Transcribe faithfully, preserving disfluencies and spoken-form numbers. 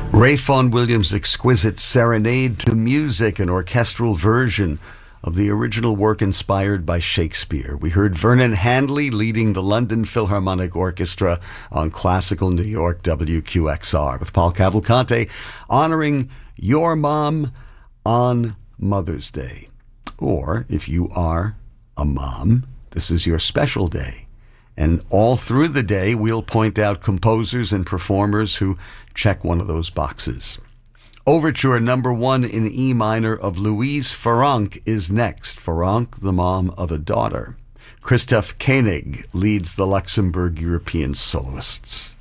Ray Vaughan Williams' exquisite Serenade to Music, an orchestral version of the original work inspired by Shakespeare. We heard Vernon Handley leading the London Philharmonic Orchestra on Classical New York W Q X R, with Paul Cavalcante honoring your mom on Mother's Day. Or, if you are a mom, this is your special day. And all through the day, we'll point out composers and performers who check one of those boxes. Overture number one in E minor of Louise Farrenc is next. Farrenc, the mom of a daughter. Christoph Koenig leads the Luxembourg European soloists.